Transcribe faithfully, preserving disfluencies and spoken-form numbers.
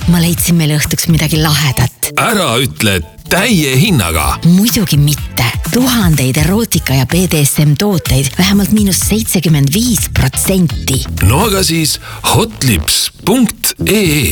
ma leidsin meile õhtuks midagi lahedat. Ära ütle täie hinnaga. Muidugi mitte. Tuhandeid erootika ja B D S M tooteid vähemalt miinus seitsekümmend viis protsenti. No aga siis hotlips punkt ee